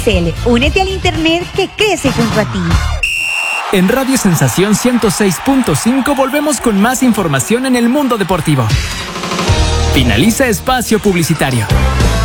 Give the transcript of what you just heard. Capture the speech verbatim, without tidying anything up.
Telcel, únete al internet que crece junto a ti. En Radio Sensación ciento seis punto cinco volvemos con más información en el mundo deportivo. Finaliza espacio publicitario.